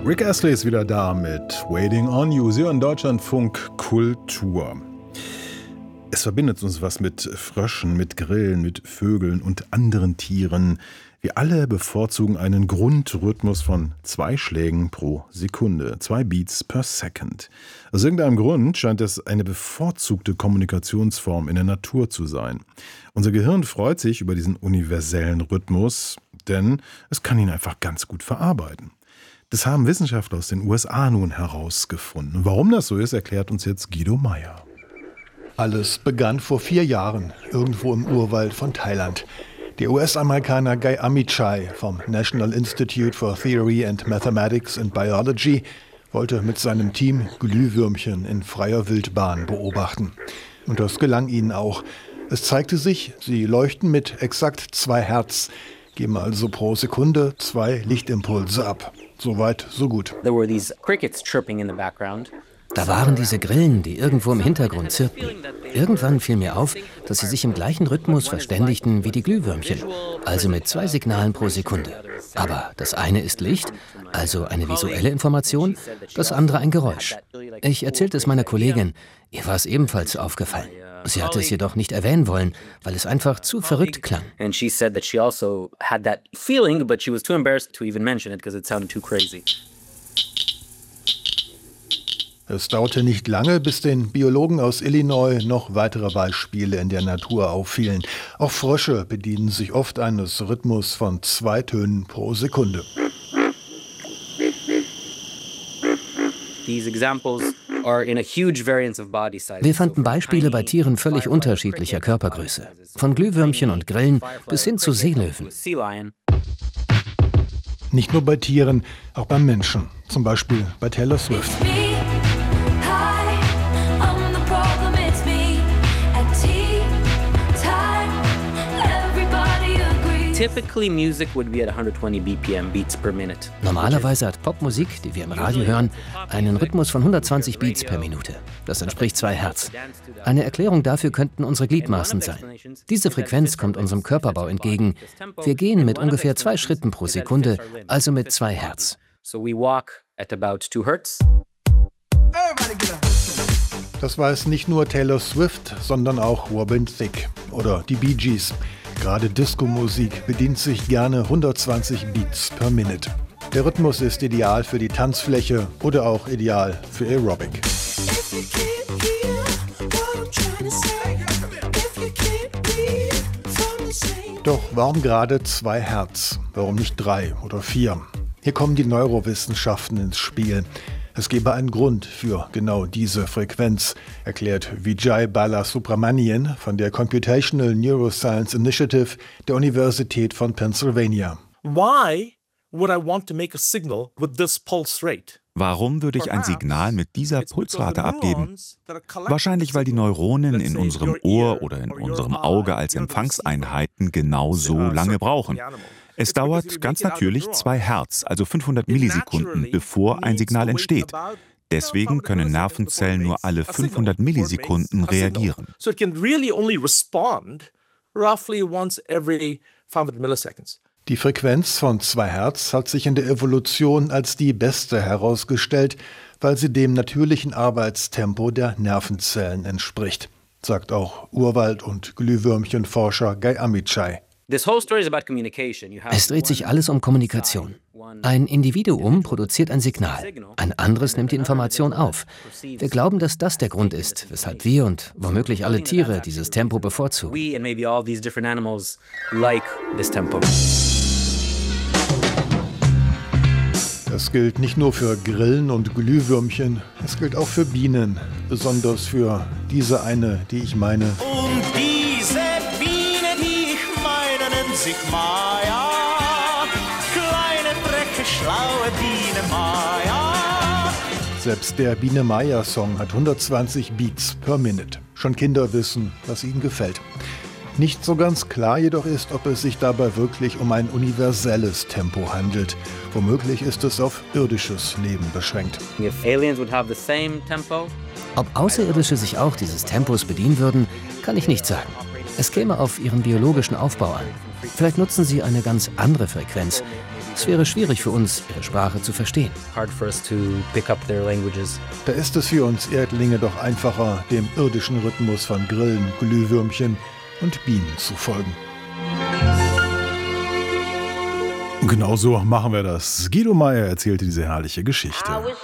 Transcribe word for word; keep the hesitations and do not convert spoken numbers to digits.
Rick Astley ist wieder da mit Waiting on You. Sie hören Deutschlandfunk Kultur. Es verbindet uns was mit Fröschen, mit Grillen, mit Vögeln und anderen Tieren. Wir alle bevorzugen einen Grundrhythmus von zwei Schlägen pro Sekunde, zwei Beats per Second. Aus irgendeinem Grund scheint es eine bevorzugte Kommunikationsform in der Natur zu sein. Unser Gehirn freut sich über diesen universellen Rhythmus, denn es kann ihn einfach ganz gut verarbeiten. Das haben Wissenschaftler aus den U S A nun herausgefunden. Warum das so ist, erklärt uns jetzt Guido Meyer. Alles begann vor vier Jahren, irgendwo im Urwald von Thailand. Der U S-Amerikaner Guy Amichai vom National Institute for Theory and Mathematics and Biology wollte mit seinem Team Glühwürmchen in freier Wildbahn beobachten. Und das gelang ihnen auch. Es zeigte sich, sie leuchten mit exakt zwei Hertz, geben also pro Sekunde zwei Lichtimpulse ab. Soweit, so gut. There were these crickets chirping in the background. Da waren diese Grillen, die irgendwo im Hintergrund zirpten. Irgendwann fiel mir auf, dass sie sich im gleichen Rhythmus verständigten wie die Glühwürmchen, also mit zwei Signalen pro Sekunde. Aber das eine ist Licht, also eine visuelle Information, das andere ein Geräusch. Ich erzählte es meiner Kollegin, ihr war es ebenfalls aufgefallen. Sie hatte es jedoch nicht erwähnen wollen, weil es einfach zu verrückt klang. And she said that she also had that feeling, but she was too embarrassed to even mention it because it sounded too crazy. Es dauerte nicht lange, bis den Biologen aus Illinois noch weitere Beispiele in der Natur auffielen. Auch Frösche bedienen sich oft eines Rhythmus von zwei Tönen pro Sekunde. These examples are in a huge variance of body size. Wir fanden Beispiele bei Tieren völlig unterschiedlicher Körpergröße. Von Glühwürmchen und Grillen bis hin zu Seelöwen. Nicht nur bei Tieren, auch beim Menschen. Zum Beispiel bei Taylor Swift. Typically music would be at one hundred twenty B P M, beats per minute. Normalerweise hat Popmusik, die wir im Radio hören, einen Rhythmus von hundertzwanzig Beats per Minute. Das entspricht zwei Hertz. Eine Erklärung dafür könnten unsere Gliedmaßen sein. Diese Frequenz kommt unserem Körperbau entgegen. Wir gehen mit ungefähr zwei Schritten pro Sekunde, also mit zwei Hertz. So we walk at about two hertz. Das weiß nicht nur Taylor Swift, sondern auch Robin Thicke oder die Bee Gees. Gerade Disco-Musik bedient sich gerne hundertzwanzig Beats per Minute. Der Rhythmus ist ideal für die Tanzfläche oder auch ideal für Aerobic. Doch warum gerade zwei Hertz? Warum nicht drei oder vier? Hier kommen die Neurowissenschaften ins Spiel. Es gebe einen Grund für genau diese Frequenz, erklärt Vijay Balasubramanian von der Computational Neuroscience Initiative der Universität von Pennsylvania. Why would I want to make a signal with this pulse rate? Warum würde ich ein Signal mit dieser Pulsrate abgeben? Wahrscheinlich, weil die Neuronen in unserem Ohr oder in unserem Auge als Empfangseinheiten genau so lange brauchen. Es dauert ganz natürlich zwei Hertz, also fünfhundert Millisekunden, bevor ein Signal entsteht. Deswegen können Nervenzellen nur alle fünfhundert Millisekunden reagieren. So it can really only respond roughly once every five hundred milliseconds. Die Frequenz von zwei Hertz hat sich in der Evolution als die beste herausgestellt, weil sie dem natürlichen Arbeitstempo der Nervenzellen entspricht, sagt auch Urwald- und Glühwürmchenforscher Guy Amichai. Es dreht sich alles um Kommunikation. Ein Individuum produziert ein Signal, ein anderes nimmt die Information auf. Wir glauben, dass das der Grund ist, weshalb wir und womöglich alle Tiere dieses Tempo bevorzugen. Das gilt nicht nur für Grillen und Glühwürmchen, es gilt auch für Bienen, besonders für diese eine, die ich meine. Und diese Biene, die ich meine, nennt sich Maya, kleine, freche, schlaue Biene Maya. Selbst der Biene Maya-Song hat hundertzwanzig Beats per Minute. Schon Kinder wissen, was ihnen gefällt. Nicht so ganz klar jedoch ist, ob es sich dabei wirklich um ein universelles Tempo handelt. Womöglich ist es auf irdisches Leben beschränkt. Ob Außerirdische sich auch dieses Tempos bedienen würden, kann ich nicht sagen. Es käme auf ihren biologischen Aufbau an. Vielleicht nutzen sie eine ganz andere Frequenz. Es wäre schwierig für uns, ihre Sprache zu verstehen. Da ist es für uns Erdlinge doch einfacher, dem irdischen Rhythmus von Grillen, Glühwürmchen und Bienen zu folgen. Genau so machen wir das. Guido Meyer erzählte diese herrliche Geschichte.